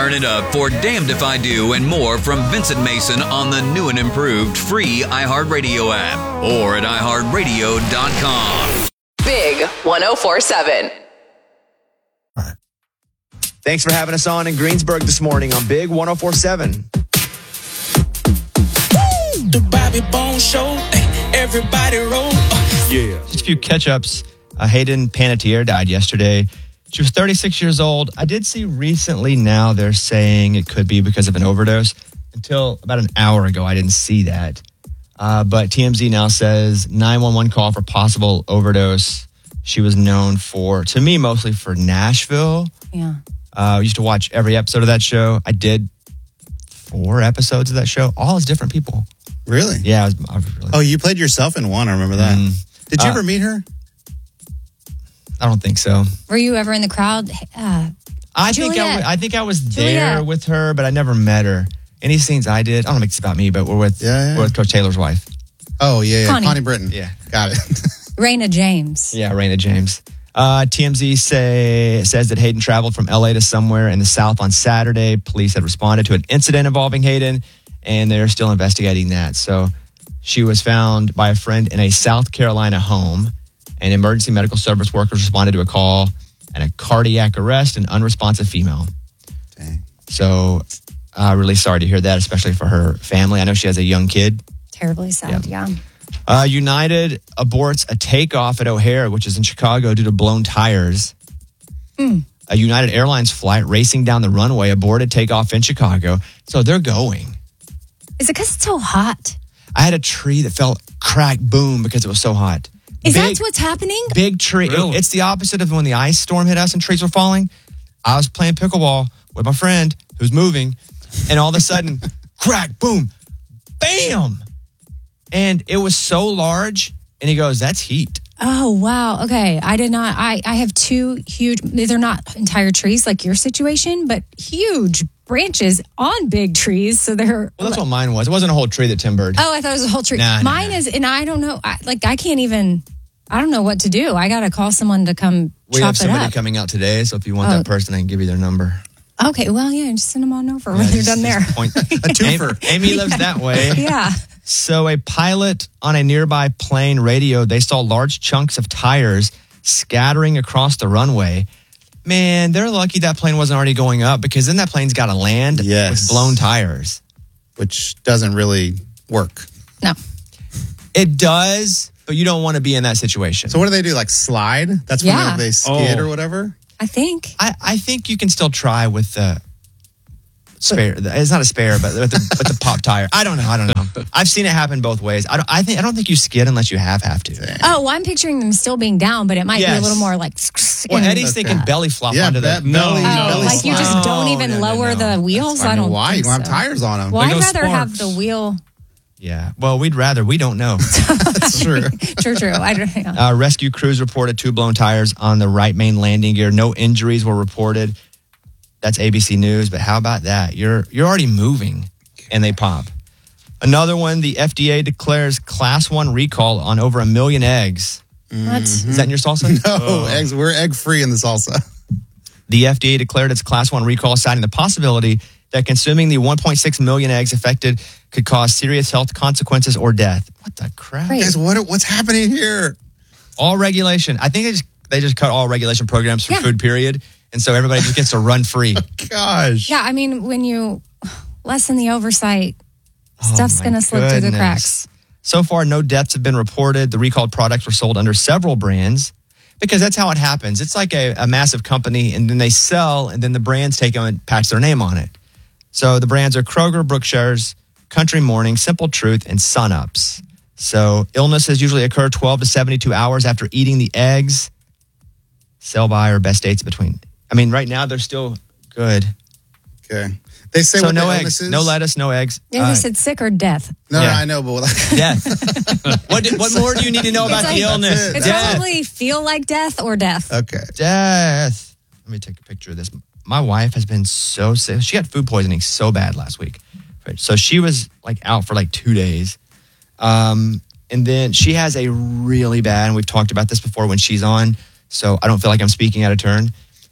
Turn it up for Damned If I Do and more from Vincent Mason on the new and improved free iHeartRadio app or at iHeartRadio.com. Big 104.7. Thanks for having us on in Greensburg this morning on Big 104.7. The Bobby Bone Show, everybody roll. Yeah. Just a few catch-ups. Hayden Panettiere died yesterday. She was 36 years old. I did see recently now they're saying it could be because of an overdose. Until about an hour ago, I didn't see that. But TMZ now says 911 call for possible overdose. She was known for, to me, mostly for Nashville. Yeah. I used to watch every episode of that show. I did 4 episodes of that show. All as different people. Really? Yeah. I was really. Oh, you played yourself in one. I remember that. Did you ever meet her? I don't think so. Were you ever in the crowd? I think I was there with her, but I never met her. Any scenes I did, I don't know if it's about me, but we're with Coach Taylor's wife. Oh, yeah. Connie Britton. Yeah. Got it. Raina James. Yeah, Raina James. TMZ says that Hayden traveled from LA to somewhere in the South on Saturday. Police had responded to an incident involving Hayden, and they're still investigating that. So she was found by a friend in a South Carolina home, and emergency medical service workers responded to a call and a cardiac arrest, an unresponsive female. Dang. So really sorry to hear that, especially for her family. I know she has a young kid. Terribly sad, yeah. United aborts a takeoff at O'Hare, which is in Chicago, due to blown tires. A United Airlines flight racing down the runway aborted takeoff in Chicago. So they're going. Is it because it's so hot? I had a tree that fell crack, boom, because it was so hot. Is that what's happening? Big tree. Really? It's the opposite of when the ice storm hit us and trees were falling. I was playing pickleball with my friend who's moving, and all of a sudden, crack, boom, bam. And it was so large, and he goes, that's heat. Oh, wow. Okay. I did not. I have 2 huge, they're not entire trees like your situation, but huge branches on big trees. So they're. Well, that's what mine was. It wasn't a whole tree that timbered. Oh, I thought it was a whole tree. Mine is, and I don't know. I can't even, I don't know what to do. I got to call someone to come We chop have it somebody up. coming out today, so if you want that person, I can give you their number. Okay. Well, yeah, just send them on over when they're done there. A twofer. Amy lives that way. Yeah. So a pilot on a nearby plane radioed they saw large chunks of tires scattering across the runway. Man, they're lucky that plane wasn't already going up, because then that plane's got to land with blown tires. Which doesn't really work. No. It does, but you don't want to be in that situation. So what do they do? Like slide? That's when they skid or whatever? I think. I think you can still try with the spare. It's not a spare, but with the pop tire. I don't know. I've seen it happen both ways. I don't think you skid unless you have to. Oh, well, I'm picturing them still being down, but it might be a little more like. Well, Eddie's thinking belly flop onto the belly. Like you just don't even lower the wheels. I don't. Why? You think don't have tires on them. Well, I'd rather have the wheel. Yeah. Well, we don't know. That's true. True. Rescue crews reported 2 blown tires on the right main landing gear. No injuries were reported. That's ABC News. But how about that? You're already moving, and they pop. Another one. The FDA declares Class 1 recall on over 1 million eggs. What? Is that in your salsa? No, eggs. We're egg free in the salsa. The FDA declared its Class 1 recall, citing the possibility that consuming the 1.6 million eggs affected could cause serious health consequences or death. What the crap? Guys, what's happening here? All regulation. I think they just cut all regulation programs for food, period. And so everybody just gets to run free. Gosh. Yeah, I mean, when you lessen the oversight, stuff's going to slip through the cracks. So far, no deaths have been reported. The recalled products were sold under several brands, because that's how it happens. It's like a massive company, and then they sell, and then the brands take them and patch their name on it. So the brands are Kroger, Brookshire's, Country Morning, Simple Truth, and Sun-Ups. So illnesses usually occur 12 to 72 hours after eating the eggs. Sell by or best dates between. I mean, right now they're still good. Okay. They say so what no the eggs, illnesses? no lettuce, no eggs. Yeah, they said sick or death. No, I know, but death. What more do you need to know about the illness? It's probably feel like death or death. Okay. Death. Let me take a picture of this. My wife has been so sick. She got food poisoning so bad last week. So she was like out for like 2 days. And then she has a really bad, and we've talked about this before when she's on, so I don't feel like I'm speaking out of turn.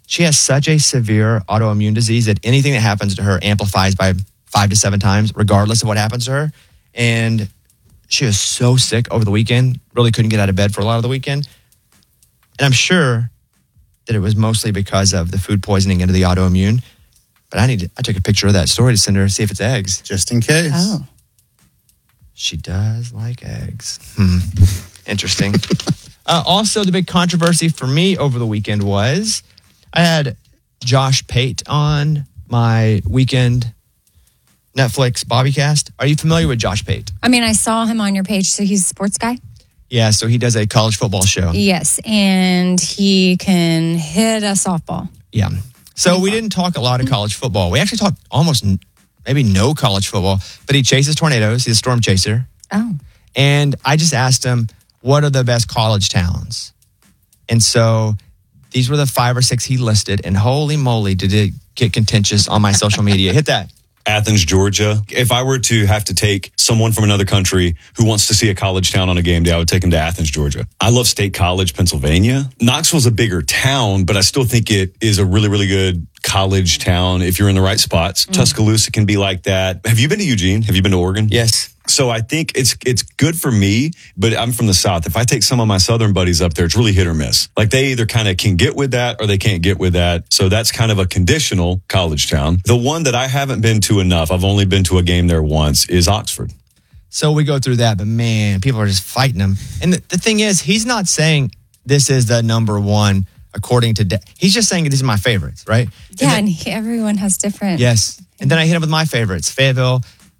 She has such a severe autoimmune disease that anything that happens to her amplifies by 5 to 7 times, regardless of what happens to her. And she was so sick over the weekend, really couldn't get out of bed for a lot of the weekend. And I'm sure that it was mostly because of the food poisoning into the autoimmune. But I took a picture of that story to send her, see if it's eggs. Just in case. Oh. She does like eggs. Interesting. Also, the big controversy for me over the weekend was I had Josh Pate on my weekend Netflix Bobbycast. Are you familiar with Josh Pate? I mean, I saw him on your page, so he's a sports guy? Yeah, so he does a college football show. Yes, and he can hit a softball. Yeah. So we didn't talk a lot of college football. We actually talked almost maybe no college football, but he chases tornadoes. He's a storm chaser. Oh. And I just asked him, what are the best college towns? And so these were the 5 or 6 he listed, and holy moly, did it get contentious on my social media. Hit that. Athens, Georgia. If I were to have to take someone from another country who wants to see a college town on a game day, I would take them to Athens, Georgia. I love State College, Pennsylvania. Knoxville's a bigger town, but I still think it is a really, really good college town if you're in the right spots. Tuscaloosa can be like that. Have you been to Eugene? Have you been to Oregon? Yes. So I think it's good for me, but I'm from the South. If I take some of my Southern buddies up there, it's really hit or miss. Like they either kind of can get with that or they can't get with that. So that's kind of a conditional college town. The one that I haven't been to enough, I've only been to a game there once, is Oxford. So we go through that, but man, people are just fighting him. And the thing is, he's not saying this is the number one according to, he's just saying these are my favorites, right? Yeah, and everyone has different. Yes. And then I hit him with my favorites, Fayetteville.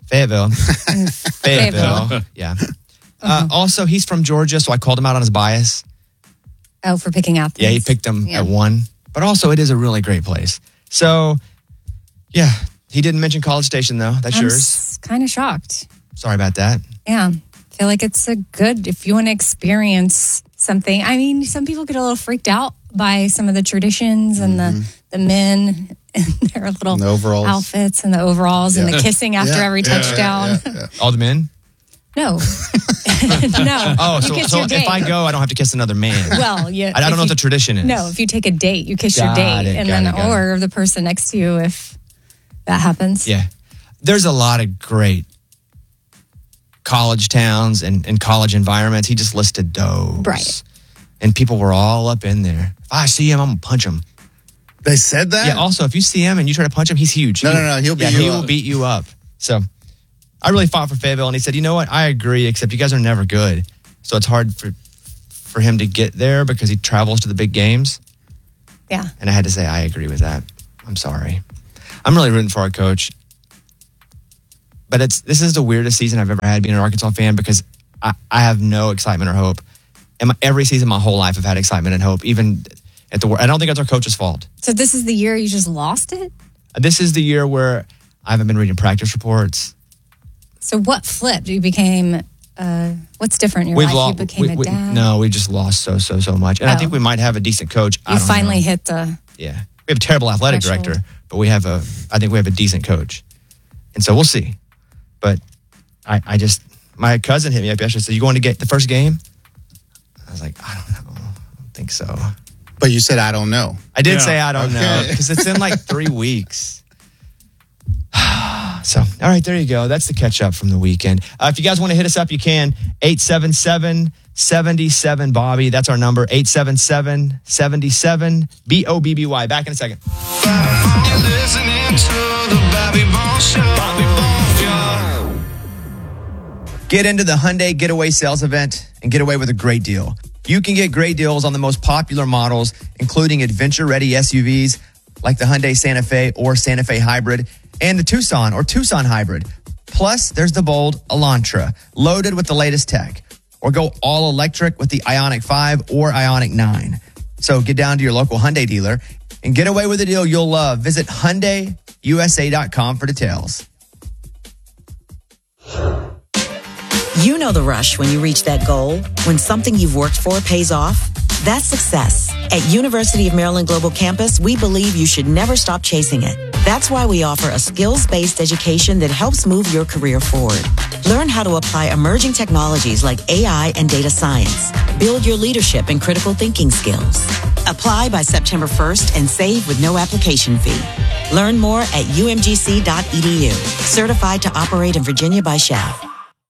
Yeah. Also, he's from Georgia, so I called him out on his bias. Oh, for picking Athens. Yeah, he picked him at 1. But also, it is a really great place. So, yeah, he didn't mention College Station, though. That's yours. Kind of shocked. Sorry about that. Yeah. I feel like it's a good, if you want to experience something. I mean, some people get a little freaked out by some of the traditions and the men and their little outfits and the overalls and the kissing after every touchdown. All the men? No. No. Oh, so if I go, I don't have to kiss another man. Well, yeah. I don't know what the tradition is. No, if you take a date, you kiss your date or the person next to you if that happens. Yeah. There's a lot of great college towns and college environments. He just listed those. Right. And people were all up in there. If I see him, I'm going to punch him. They said that? Yeah, also, if you see him and you try to punch him, he's huge. No, he'll beat you up. He will beat you up. So I really fought for Fayetteville, and he said, you know what? I agree, except you guys are never good. So it's hard for him to get there because he travels to the big games. Yeah. And I had to say, I agree with that. I'm sorry. I'm really rooting for our coach. But this is the weirdest season I've ever had being an Arkansas fan because I have no excitement or hope. And every season my whole life I've had excitement and hope, even at the I don't think it's our coach's fault. So this is the year you just lost it? This is the year where I haven't been reading practice reports. So what flipped? You became, what's different in your life? You became a dad? No, we just lost so much. And I think we might have a decent coach. You finally hit the... Yeah. We have a terrible athletic director, but I think we have a decent coach. And so we'll see. But I just, my cousin hit me up yesterday and said, you going to get the first game? I was like, I don't know. I don't think so. But you said, I don't know. I did say, I don't know, because it's in like 3 weeks. So, all right, there you go. That's the catch up from the weekend. If you guys want to hit us up, you can. 877-77-Bobby. That's our number. 877-77-BOBBY. Back in a second. You're listening to the Bobby Bones Show. Get into the Hyundai Getaway Sales Event and get away with a great deal. You can get great deals on the most popular models, including adventure-ready SUVs like the Hyundai Santa Fe or Santa Fe Hybrid and the Tucson or Tucson Hybrid. Plus, there's the bold Elantra, loaded with the latest tech. Or go all electric with the Ioniq 5 or Ioniq 9. So get down to your local Hyundai dealer and get away with a deal you'll love. Visit HyundaiUSA.com for details. You know the rush when you reach that goal, when something you've worked for pays off. That's success. At University of Maryland Global Campus, we believe you should never stop chasing it. That's why we offer a skills-based education that helps move your career forward. Learn how to apply emerging technologies like AI and data science. Build your leadership and critical thinking skills. Apply by September 1st and save with no application fee. Learn more at umgc.edu. Certified to operate in Virginia by SCHAF.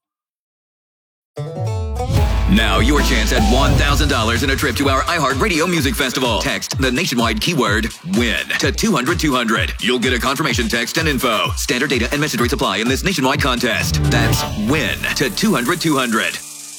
Now your chance at $1,000 and a trip to our iHeartRadio Music Festival. Text the nationwide keyword WIN to 200-200. You'll get a confirmation text and info. Standard data and message rates apply in this nationwide contest. That's WIN to 200-200.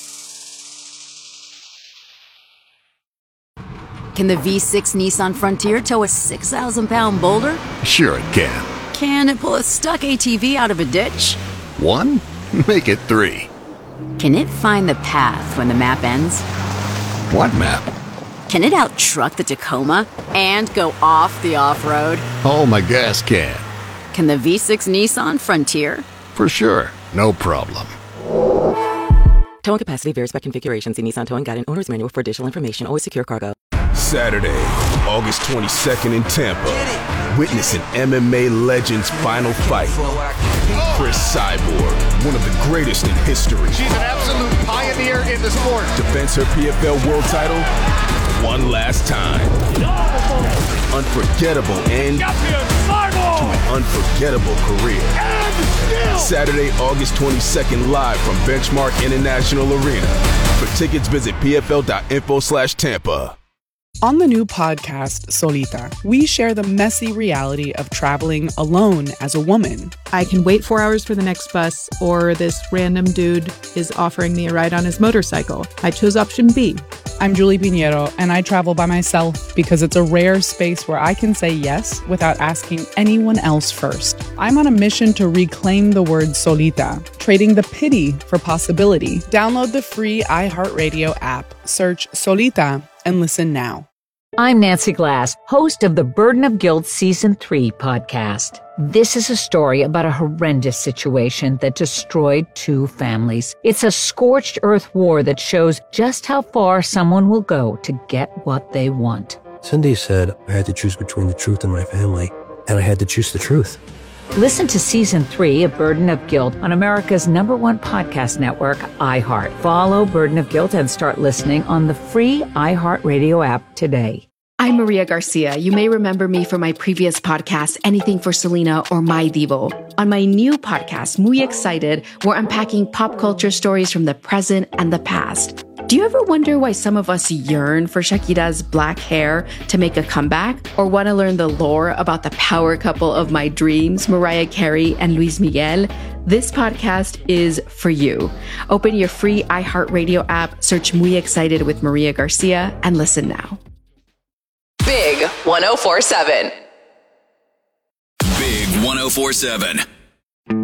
Can the V6 Nissan Frontier tow a 6,000-pound boulder? Sure it can. Can it pull a stuck ATV out of a ditch? 1? Make it 3. Can it find the path when the map ends? What map? Can it out-truck the Tacoma and go off the off-road? Oh, my gas can. Can the V6 Nissan Frontier? For sure. No problem. Towing capacity varies by configuration. See Nissan Towing Guide and Owner's Manual for additional information. Always secure cargo. Saturday, August 22nd in Tampa. Witness an MMA legend's final fight. Chris Cyborg, one of the greatest in history. She's an absolute pioneer in the sport. Defends her PFL world title one last time. Unforgettable end to an unforgettable career. Saturday, August 22nd, live from Benchmark International Arena. For tickets, visit pfl.info/Tampa. On the new podcast, Solita, we share the messy reality of traveling alone as a woman. I can wait 4 hours for the next bus, or this random dude is offering me a ride on his motorcycle. I chose option B. I'm Julie Pinheiro, and I travel by myself because it's a rare space where I can say yes without asking anyone else first. I'm on a mission to reclaim the word solita, trading the pity for possibility. Download the free iHeartRadio app, search Solita, and listen now. I'm Nancy Glass, host of the Burden of Guilt Season 3 podcast. This is a story about a horrendous situation that destroyed 2 families. It's a scorched earth war that shows just how far someone will go to get what they want. Cindy said I had to choose between the truth and my family, and I had to choose the truth. Listen to Season 3 of Burden of Guilt on America's #1 podcast network, iHeart. Follow Burden of Guilt and start listening on the free iHeartRadio app today. I'm Maria Garcia. You may remember me from my previous podcast, Anything for Selena or My Divo. On my new podcast, Muy Excited, we're unpacking pop culture stories from the present and the past. Do you ever wonder why some of us yearn for Shakira's black hair to make a comeback? Or want to learn the lore about the power couple of my dreams, Mariah Carey and Luis Miguel? This podcast is for you. Open your free iHeartRadio app, search Muy Excited with Maria Garcia, and listen now. Big 1047. Big 1047.